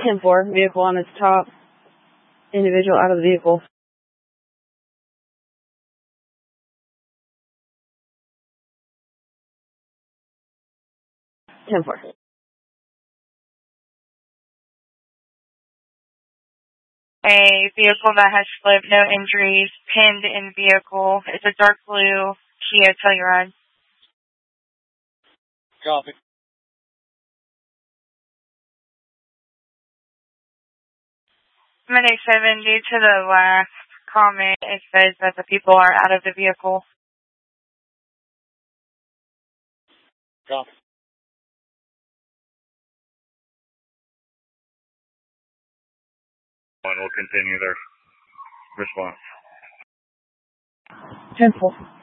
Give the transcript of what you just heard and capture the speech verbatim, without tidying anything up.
ten four, vehicle on its top. Individual out of the vehicle. ten four. A vehicle that has flipped, no injuries, pinned in vehicle. It's a dark blue Kia Telluride. Copy. Medic seven, due to the last comment, it says that the people are out of the vehicle. Copy. And we'll continue their response. ten four.